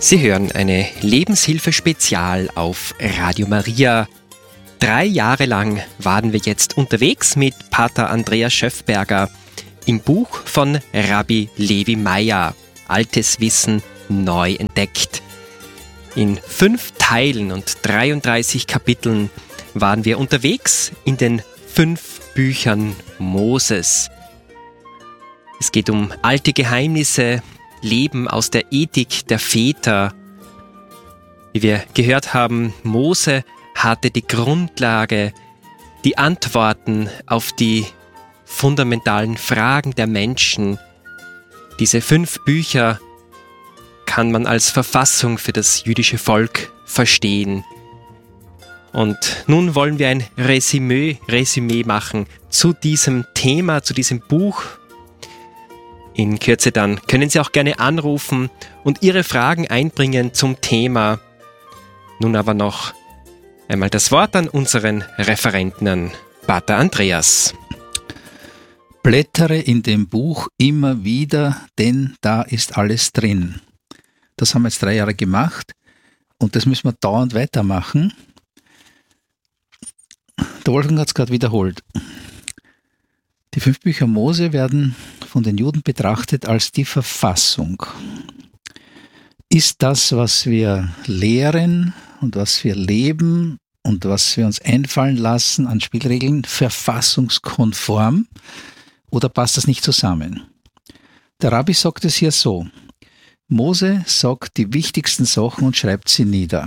Sie hören eine Lebenshilfe-Spezial auf Radio Maria. 3 Jahre lang waren wir jetzt unterwegs mit Pater Andreas Schöffberger im Buch von Rabbi Levi Meyer, Altes Wissen neu entdeckt. In 5 Teilen und 33 Kapiteln waren wir unterwegs in den 5 Büchern Moses. Es geht um alte Geheimnisse, Leben aus der Ethik der Väter. Wie wir gehört haben, Mose hatte die Grundlage, die Antworten auf die fundamentalen Fragen der Menschen. Diese 5 Bücher kann man als Verfassung für das jüdische Volk verstehen. Und nun wollen wir ein Resümee machen zu diesem Thema, zu diesem Buch. In Kürze dann können Sie auch gerne anrufen und Ihre Fragen einbringen zum Thema. Nun aber noch einmal das Wort an unseren Referenten, an Pater Andreas. Blättere in dem Buch immer wieder, denn da ist alles drin. Das haben wir jetzt 3 Jahre gemacht und das müssen wir dauernd weitermachen. Der Wolfgang hat es gerade wiederholt. Die 5 Bücher Mose werden von den Juden betrachtet als die Verfassung. Ist das, was wir lehren und was wir leben und was wir uns einfallen lassen an Spielregeln, verfassungskonform oder passt das nicht zusammen? Der Rabbi sagt es hier so: Mose sagt die wichtigsten Sachen und schreibt sie nieder.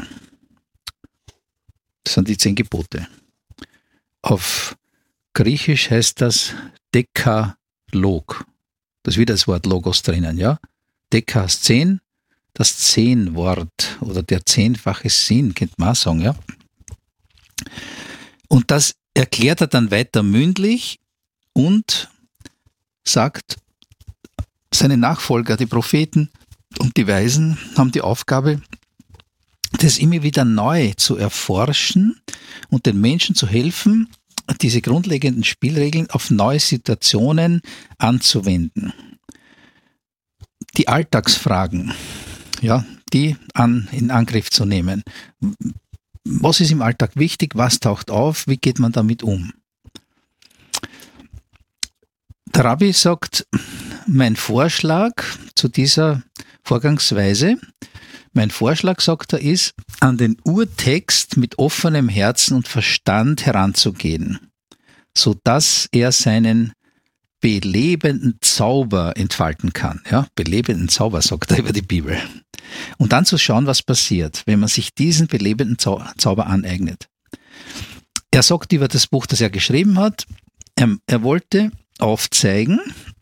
Das sind die 10 Gebote. Auf Griechisch heißt das Dekalog. Da ist wieder das Wort Logos drinnen, ja? Deka ist 10, das 10-Wort oder der 10-fache Sinn, könnte man auch sagen, ja? Und das erklärt er dann weiter mündlich und sagt, seine Nachfolger, die Propheten und die Weisen, haben die Aufgabe, das immer wieder neu zu erforschen und den Menschen zu helfen, diese grundlegenden Spielregeln auf neue Situationen anzuwenden. Die Alltagsfragen, ja, die in Angriff zu nehmen. Was ist im Alltag wichtig? Was taucht auf? Wie geht man damit um? Der Rabbi sagt, mein Vorschlag zu dieser Vorgangsweise, sagt er, ist, an den Urtext mit offenem Herzen und Verstand heranzugehen, sodass er seinen belebenden Zauber entfalten kann. Ja, belebenden Zauber, sagt er über die Bibel. Und dann zu schauen, was passiert, wenn man sich diesen belebenden Zauber aneignet. Er sagt über das Buch, das er geschrieben hat, er wollte aufzeigen,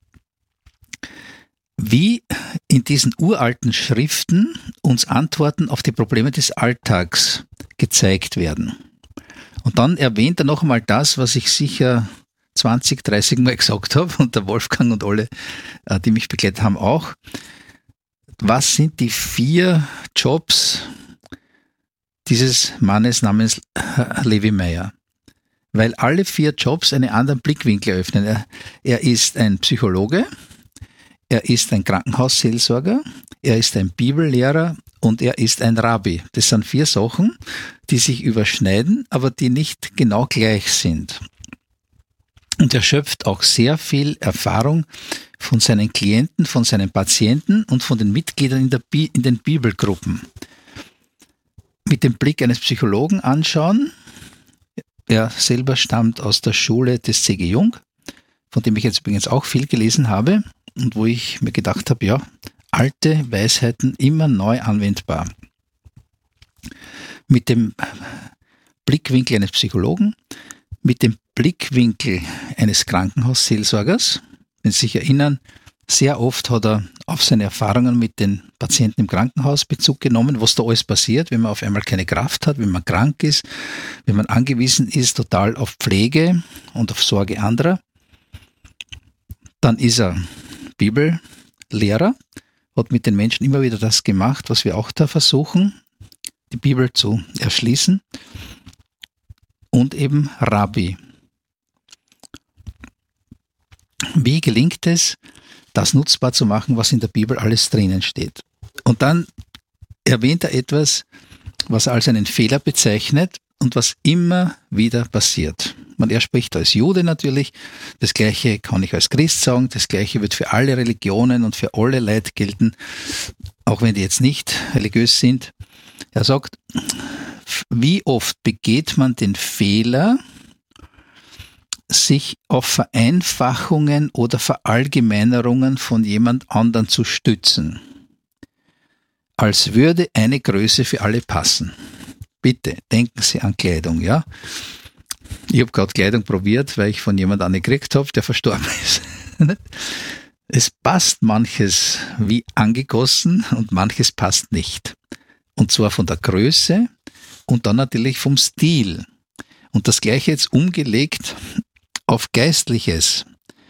wie in diesen uralten Schriften uns Antworten auf die Probleme des Alltags gezeigt werden. Und dann erwähnt er noch einmal das, was ich sicher 20, 30 Mal gesagt habe, und der Wolfgang und alle, die mich begleitet haben, auch. Was sind die 4 Jobs dieses Mannes namens Levi Meyer? Weil alle 4 Jobs einen anderen Blickwinkel eröffnen. Er ist ein Psychologe, er ist ein Krankenhausseelsorger, er ist ein Bibellehrer und er ist ein Rabbi. Das sind 4 Sachen, die sich überschneiden, aber die nicht genau gleich sind. Und er schöpft auch sehr viel Erfahrung von seinen Klienten, von seinen Patienten und von den Mitgliedern in den Bibelgruppen. Mit dem Blick eines Psychologen anschauen. Er selber stammt aus der Schule des C.G. Jung, von dem ich jetzt übrigens auch viel gelesen habe und wo ich mir gedacht habe, ja, alte Weisheiten immer neu anwendbar. Mit dem Blickwinkel eines Psychologen, mit dem Blickwinkel eines Krankenhausseelsorgers. Wenn Sie sich erinnern, sehr oft hat er auf seine Erfahrungen mit den Patienten im Krankenhaus Bezug genommen, was da alles passiert, wenn man auf einmal keine Kraft hat, wenn man krank ist, wenn man angewiesen ist total auf Pflege und auf Sorge anderer. Dann ist er Bibellehrer, hat mit den Menschen immer wieder das gemacht, was wir auch da versuchen, die Bibel zu erschließen. Und eben Rabbi. Wie gelingt es, das nutzbar zu machen, was in der Bibel alles drinnen steht? Und dann erwähnt er etwas, was er als einen Fehler bezeichnet und was immer wieder passiert. Er spricht als Jude natürlich, das Gleiche kann ich als Christ sagen, das Gleiche wird für alle Religionen und für alle Leute gelten, auch wenn die jetzt nicht religiös sind. Er sagt, wie oft begeht man den Fehler, sich auf Vereinfachungen oder Verallgemeinerungen von jemand anderen zu stützen, als würde eine Größe für alle passen. Bitte, denken Sie an Kleidung, ja? Ich habe gerade Kleidung probiert, weil ich von jemand eine gekriegt habe, der verstorben ist. Es passt manches wie angegossen und manches passt nicht. Und zwar von der Größe und dann natürlich vom Stil. Und das Gleiche jetzt umgelegt auf Geistliches.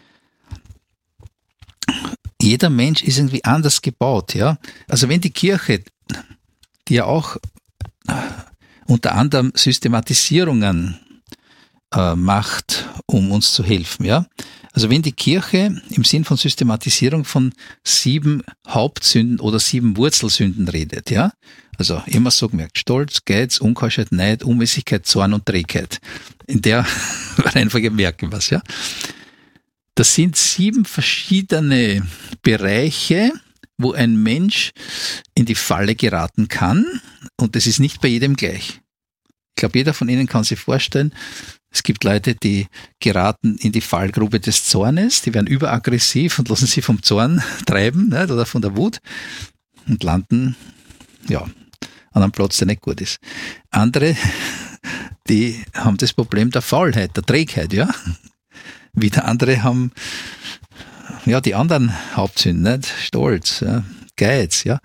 Jeder Mensch ist irgendwie anders gebaut, ja. Also wenn die Kirche, die ja auch unter anderem Systematisierungen macht, um uns zu helfen, ja. Also wenn die Kirche im Sinn von Systematisierung von 7 Hauptsünden oder 7 Wurzelsünden redet, ja. Also immer so gemerkt, Stolz, Geiz, Unkeuschheit, Neid, Unmäßigkeit, Zorn und Trägheit. In der Reihenfolge merken wir es, ja. Das sind 7 verschiedene Bereiche, wo ein Mensch in die Falle geraten kann, und das ist nicht bei jedem gleich. Ich glaube, jeder von Ihnen kann sich vorstellen, es gibt Leute, die geraten in die Fallgrube des Zornes, die werden überaggressiv und lassen sich vom Zorn treiben, nicht, oder von der Wut und landen, ja, an einem Platz, der nicht gut ist. Andere, die haben das Problem der Faulheit, der Trägheit, ja. Wieder andere haben, ja, die anderen Hauptsünden, nicht? Stolz, ja, Geiz, ja.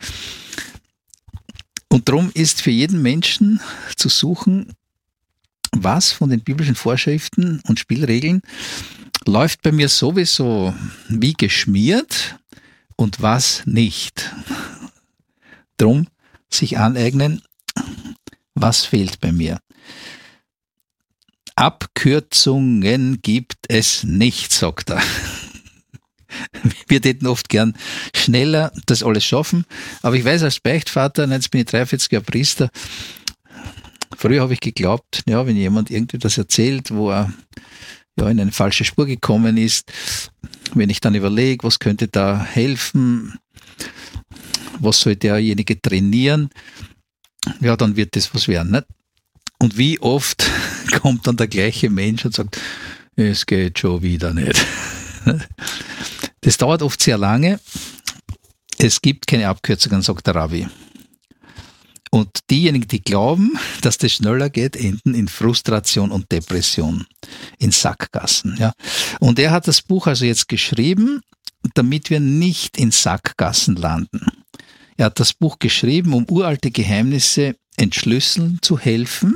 Und darum ist für jeden Menschen zu suchen, was von den biblischen Vorschriften und Spielregeln läuft bei mir sowieso wie geschmiert und was nicht. Drum sich aneignen, was fehlt bei mir. Abkürzungen gibt es nicht, sagt er. Wir täten oft gern schneller das alles schaffen, aber ich weiß als Beichtvater, jetzt bin ich 43 Jahre Priester, früher habe ich geglaubt, ja, wenn jemand irgendwie das erzählt, wo er ja in eine falsche Spur gekommen ist, wenn ich dann überlege, was könnte da helfen, was soll derjenige trainieren, ja, dann wird das was werden, nicht? Und wie oft kommt dann der gleiche Mensch und sagt, es geht schon wieder nicht. Das dauert oft sehr lange. Es gibt keine Abkürzungen, sagt der Rabbi. Und diejenigen, die glauben, dass das schneller geht, enden in Frustration und Depression, in Sackgassen. Ja. Und er hat das Buch also jetzt geschrieben, damit wir nicht in Sackgassen landen. Er hat das Buch geschrieben, um uralte Geheimnisse entschlüsseln zu helfen,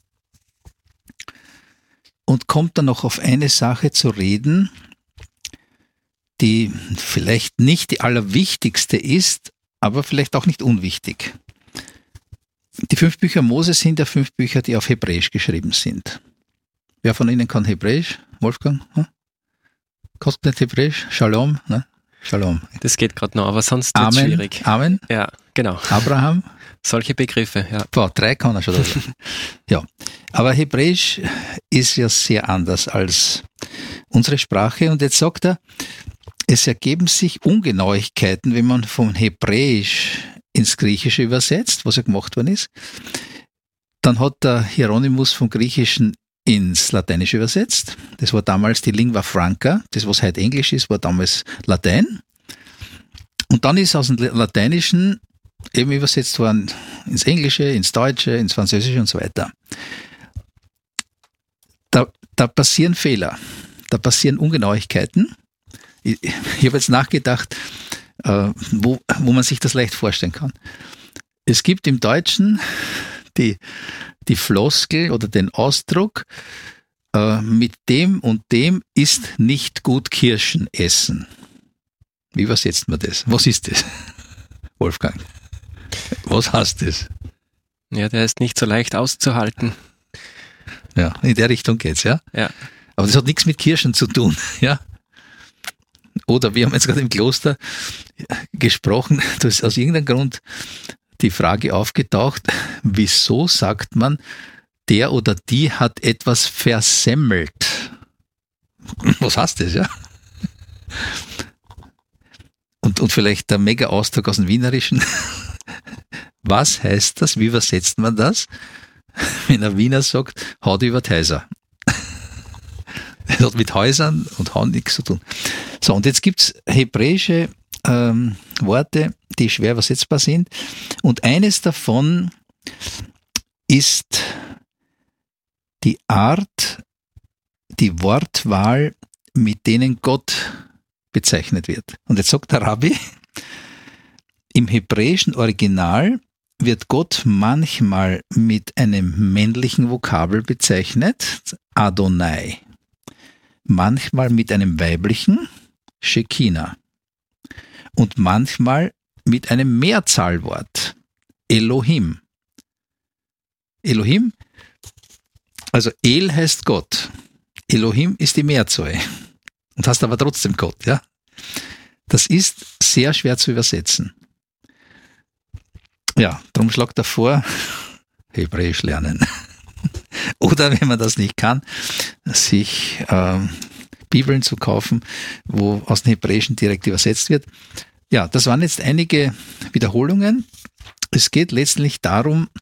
und kommt dann noch auf eine Sache zu reden, die vielleicht nicht die allerwichtigste ist, aber vielleicht auch nicht unwichtig. Die 5 Bücher Mose sind ja 5 Bücher, die auf Hebräisch geschrieben sind. Wer von Ihnen kann Hebräisch? Wolfgang? Kannst du nicht Hebräisch? Shalom? Ne? Shalom. Das geht gerade noch, aber sonst wird es schwierig. Amen? Ja, genau. Abraham? Solche Begriffe, ja. Boah, 3 kann er schon. Ja, aber Hebräisch ist ja sehr anders als unsere Sprache. Und jetzt sagt er, es ergeben sich Ungenauigkeiten, wenn man vom Hebräisch ins Griechische übersetzt, was ja gemacht worden ist. Dann hat der Hieronymus vom Griechischen ins Lateinische übersetzt. Das war damals die Lingua Franca. Das, was heute Englisch ist, war damals Latein. Und dann ist aus dem Lateinischen eben übersetzt worden ins Englische, ins Deutsche, ins Französische und so weiter. Da passieren Fehler, da passieren Ungenauigkeiten. Ich habe jetzt nachgedacht, wo man sich das leicht vorstellen kann. Es gibt im Deutschen die Floskel oder den Ausdruck, mit dem und dem ist nicht gut Kirschen essen. Wie übersetzt man das? Was ist das, Wolfgang? Was heißt das? Ja, der ist nicht so leicht auszuhalten. Ja, in der Richtung geht's, ja? Ja. Aber das hat nichts mit Kirschen zu tun, ja? Oder wir haben jetzt gerade im Kloster gesprochen, dass aus irgendeinem Grund die Frage aufgetaucht, wieso sagt man, der oder die hat etwas versemmelt? Was heißt das, ja? Und vielleicht der Mega-Ausdruck aus dem Wienerischen. Was heißt das? Wie übersetzt man das? Wenn ein Wiener sagt, haut über die Häuser. Das hat mit Häusern und Hauen nichts zu tun. So, und jetzt gibt's hebräische Worte, die schwer übersetzbar sind. Und eines davon ist die Art, die Wortwahl, mit denen Gott bezeichnet wird. Und jetzt sagt der Rabbi, im hebräischen Original wird Gott manchmal mit einem männlichen Vokabel bezeichnet, Adonai, manchmal mit einem weiblichen, Shekinah, und manchmal mit einem Mehrzahlwort, Elohim. Elohim, also El heißt Gott, Elohim ist die Mehrzahl und heißt aber trotzdem Gott, ja. Das ist sehr schwer zu übersetzen. Ja, darum schlagt er vor, Hebräisch lernen. Oder wenn man das nicht kann, sich Bibeln zu kaufen, wo aus dem Hebräischen direkt übersetzt wird. Ja, das waren jetzt einige Wiederholungen. Es geht letztlich darum,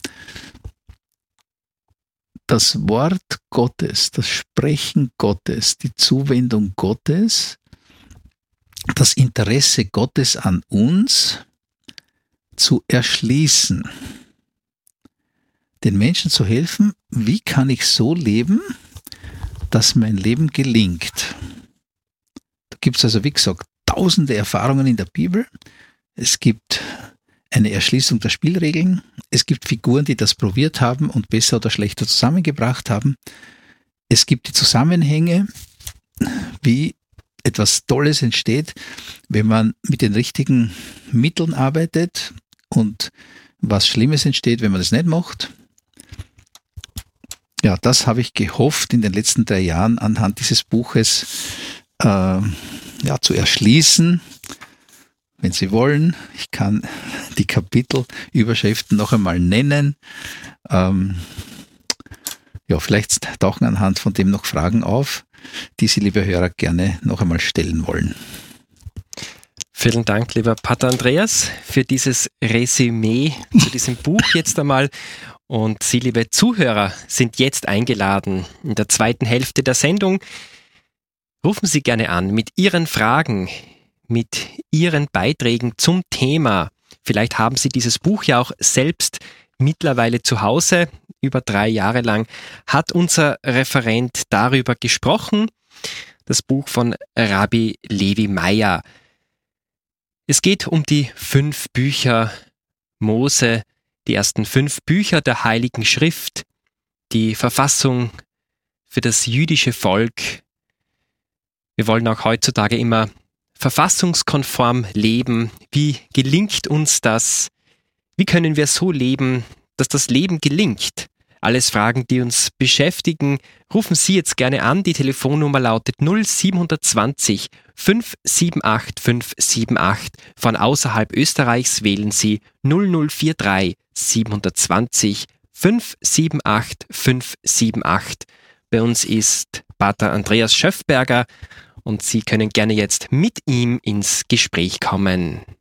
das Wort Gottes, das Sprechen Gottes, die Zuwendung Gottes, das Interesse Gottes an uns zu erschließen. Den Menschen zu helfen, wie kann ich so leben, dass mein Leben gelingt. Da gibt es also, wie gesagt, tausende Erfahrungen in der Bibel. Es gibt eine Erschließung der Spielregeln. Es gibt Figuren, die das probiert haben und besser oder schlechter zusammengebracht haben. Es gibt die Zusammenhänge, wie etwas Tolles entsteht, wenn man mit den richtigen Mitteln arbeitet und was Schlimmes entsteht, wenn man das nicht macht. Ja, das habe ich gehofft, in den letzten 3 Jahren anhand dieses Buches zu erschließen. Wenn Sie wollen, ich kann die Kapitelüberschriften noch einmal nennen. Vielleicht tauchen anhand von dem noch Fragen auf, die Sie, liebe Hörer, gerne noch einmal stellen wollen. Vielen Dank, lieber Pater Andreas, für dieses Resümee zu diesem Buch jetzt einmal. Und Sie, liebe Zuhörer, sind jetzt eingeladen. In der zweiten Hälfte der Sendung rufen Sie gerne an mit Ihren Fragen, mit Ihren Beiträgen zum Thema. Vielleicht haben Sie dieses Buch ja auch selbst mittlerweile zu Hause. Über 3 Jahre lang hat unser Referent darüber gesprochen. Das Buch von Rabbi Levi Meyer. Es geht um die 5 Bücher Mose, die ersten 5 Bücher der Heiligen Schrift, die Verfassung für das jüdische Volk. Wir wollen auch heutzutage immer verfassungskonform leben. Wie gelingt uns das? Wie können wir so leben, dass das Leben gelingt? Alles Fragen, die uns beschäftigen. Rufen Sie jetzt gerne an. Die Telefonnummer lautet 0720 578 578. Von außerhalb Österreichs wählen Sie 0043 720 578 578. Bei uns ist Pater Andreas Schöffberger und Sie können gerne jetzt mit ihm ins Gespräch kommen.